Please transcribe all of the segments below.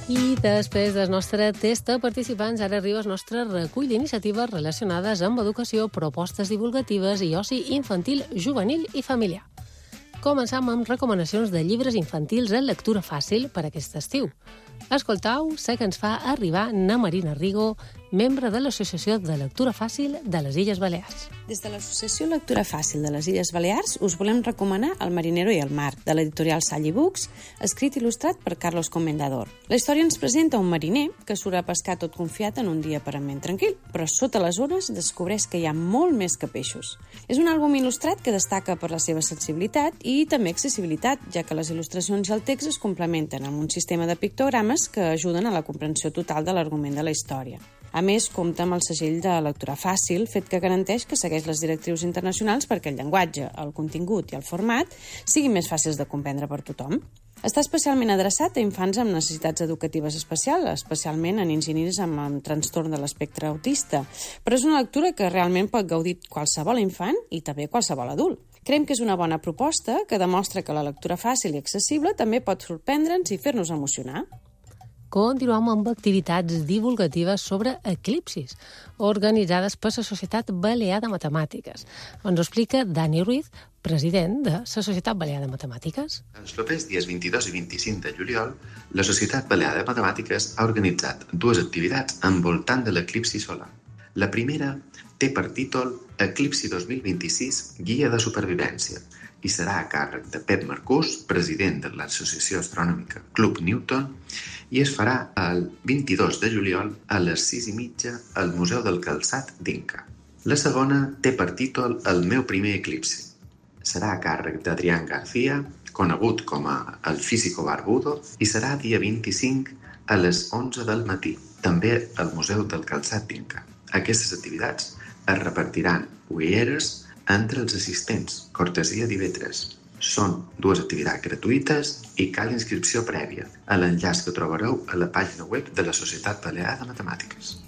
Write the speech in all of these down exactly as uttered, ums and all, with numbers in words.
I després del nostre test de participants, ara arriba el nostre recull d'iniciatives relacionades amb educació, propostes divulgatives i oci infantil, juvenil i familiar. Començam amb recomanacions de llibres infantils en lectura fàcil per aquest estiu. Escoltau, sé que ens fa arribar na Marina Rigo, membre de l'Associació de Lectura Fàcil de les Illes Balears. Des de l'Associació Lectura Fàcil de les Illes Balears us volem recomanar El marinero i el mar, de l'editorial Salli Books, escrit i il·lustrat per Carlos Comendador. La història ens presenta un mariner que surt a pescar tot confiat en un dia aparentment tranquil, però sota les ones descobreix que hi ha molt més que peixos. És un àlbum il·lustrat que destaca per la seva sensibilitat i també accessibilitat, ja que les il·lustracions i el text es complementen amb un sistema de pictogrames que ajuden a la comprensió total de l'argument de la història. A més, compta amb el segell de lectura fàcil, fet que garanteix que segueix les directrius internacionals perquè el llenguatge, el contingut i el format siguin més fàcils de comprendre per tothom. Està especialment adreçat a infants amb necessitats educatives especials, especialment a nens i nines amb, amb trastorn de l'espectre autista, però és una lectura que realment pot gaudir qualsevol infant i també qualsevol adult. Creiem que és una bona proposta que demostra que la lectura fàcil i accessible també pot sorprendre'ns i fer-nos emocionar. Continuem amb activitats divulgatives sobre eclipsis, organitzades per la Societat Balear de Matemàtiques. Ens ho explica Dani Ruiz, president de la Societat Balear de Matemàtiques. Els propers dies vint-i-dos i vint-i-cinc de juliol, la Societat Balear de Matemàtiques ha organitzat dues activitats envoltant de l'eclipsi solar. La primera té per títol Eclipsi dos mil vint-i-sis, Guia de Supervivència, i serà a càrrec de Pep Marcús, president de l'Associació Astronòmica Club Newton, i es farà el vint-i-dos de juliol a les sis i mitja al Museu del Calçat d'Inca. La segona té per títol El meu primer eclipsi. Serà a càrrec d'Adrián García, conegut com a El Físico Barbudo, i serà dia vint-i-cinc a les onze del matí, també al Museu del Calçat d'Inca. Aquestes activitats es repartiran ulleres entre els assistents, cortesia d'I V tres. Són dues activitats gratuïtes i cal inscripció prèvia a l'enllaç que trobareu a la pàgina web de la Societat Balear de Matemàtiques.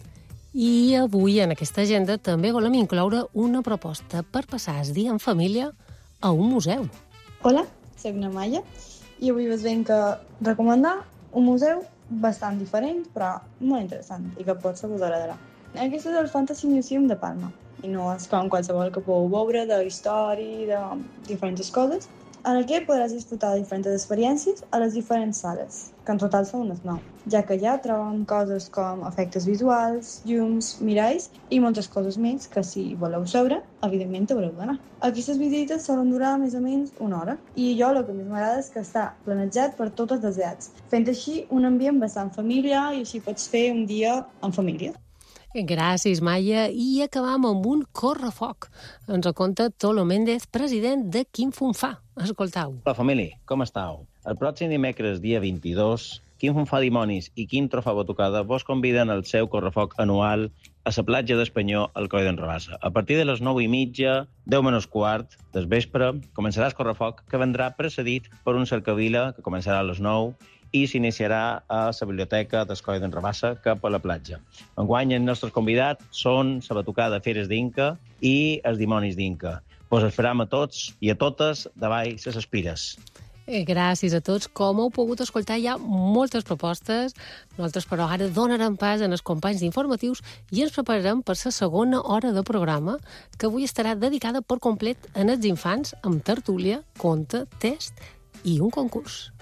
I avui en aquesta agenda també volem incloure una proposta per passar el dia en família a un museu. Hola, soc na Maia i avui us venc a recomanar un museu bastant diferent però molt interessant i que potser vos agradarà. Aquest és el Fantasy Museum de Palma. I no és com qualsevol que podeu veure de història i de diferents coses, en el que podràs disfrutar de diferents experiències a les diferents sales, que en total són unes nou, ja que ja trobem coses com efectes visuals, llums, miralls i moltes coses més que si voleu saber, evidentment haureu d'anar. Aquestes visites solen durar més o menys una hora i jo el que més m'agrada és que està planejat per tots els edats, fent així un ambient bastant familiar i així pots fer un dia en família. Gràcies, Maia. I acabam amb un correfoc. Ens ho conta Tolo Méndez, president de Quim Funfà. Escoltau. Hola, família, com estàu? El pròxim dimecres, dia vint-i-dos, Quim Funfà Dimonis i Quim Trofà Batucada vos conviden al seu correfoc anual a la platja d'Espanyó al Coll d'en Rabassa. A partir de les nou i mitja, deu menys quart del vespre, començarà el correfoc, que vendrà precedit per un cercavila que començarà a les nou i s'iniciarà a la biblioteca del Coll d'en Rabassa cap a la platja. Enguany els nostres convidats són la batucada Feres d'Inca i els Dimonis d'Inca. Vos esperam a tots i a totes davall les espires. Gràcies a tots. Com heu pogut escoltar, hi ha moltes propostes. Nosaltres, però, ara donarem pas en els companys d'informatius i ens prepararem per la segona hora de programa, que avui estarà dedicada per complet a els infants amb tertúlia, conte, test i un concurs.